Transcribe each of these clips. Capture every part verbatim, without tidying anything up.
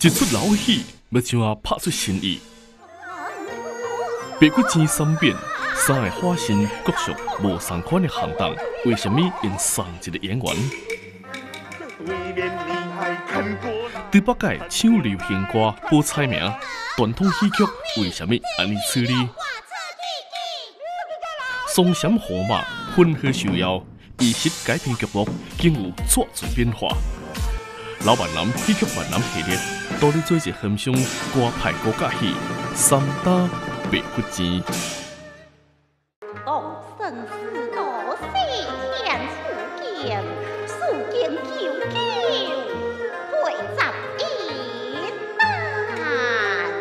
一出老戏，要像啊拍出新意。白骨精三变，三个化身各属无同款的行当，为什么用三一个演员？对北界唱流行歌报菜名，传统戏曲为什么安尼处理？松祥河马混合show妖，仪式改编剧目竟有错综变化。老板男戏曲万男系列，都咧做一很像歌派国家戏，三打白骨精。 当生死多西天出剑，数剑九九会十一难。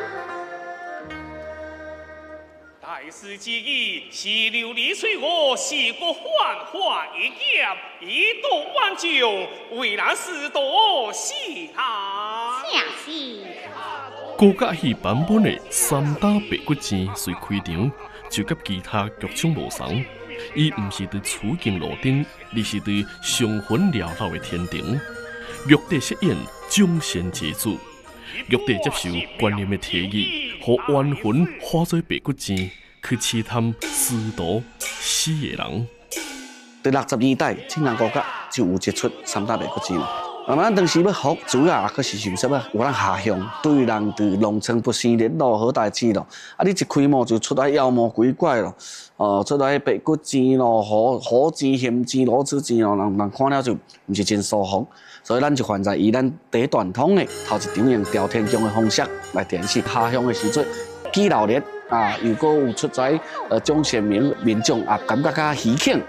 大师之意是琉璃水我是个幻化一剑，一斗万丈，为难师多喜他。 正是。 国家戏版本的三打白骨精随开场，就甲其他剧种无同。伊毋是伫处境路顶，而是伫雄浑缭绕的天庭。玉帝饰演众仙节主，玉帝接受观念的提议，互冤魂化作白骨精，去试探师徒死的人。 第六十二代青南国家就有一出三打白骨精。啊，咱当时要服主啊，可是想说啊，有人下乡，对人对农村不生联络好代志咯。啊，你一开幕就出来妖魔鬼怪咯，哦，出来白骨精咯，虎虎精、仙精、罗子精咯，人人看了就唔是真舒服。所以咱就选择以咱第一传统的头一场用朝天宫的方式来诠释下乡的时阵，记老年啊，如果有出在呃蒋贤明民众啊，感觉较喜庆。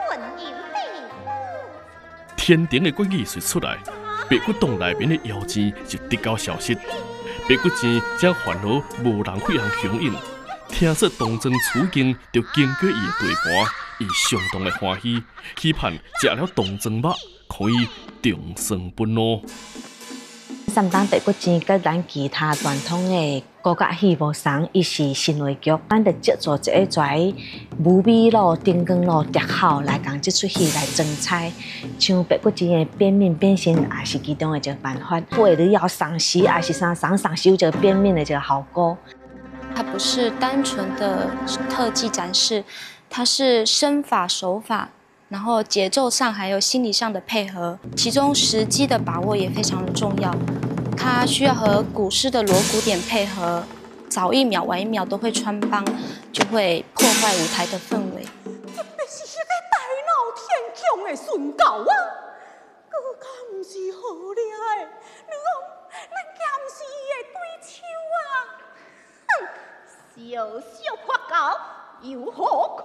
天庭的国语术出来。白骨洞内面的妖精就直到消失，白骨精将烦恼无人会人响应。听说东庄处境就经过伊的地盘，伊相当的欢喜，期盼食了东庄肉可以长生不老。 三打白骨精跟咱其他传统的国家戏无同，伊是新话剧，咱得制作一个在武美路、丁光路特效来讲这出戏来征彩。像白骨精的变面变身，也是其中的一个办法。或者要赏识，也是啥赏赏识有这个变面的这个效果。 它不是单纯的特技展示，它是身法手法。然后节奏上还有心理上的配合，其中时机的把握也非常的重要。它需要和古诗的锣鼓点配合，早一秒晚一秒都会穿帮，就会破坏舞台的氛围。 特别是迄个大闹天宫的顺狗啊，更加唔是好厉害，你讲咱监视伊的对手啊，哼，小小破狗有何？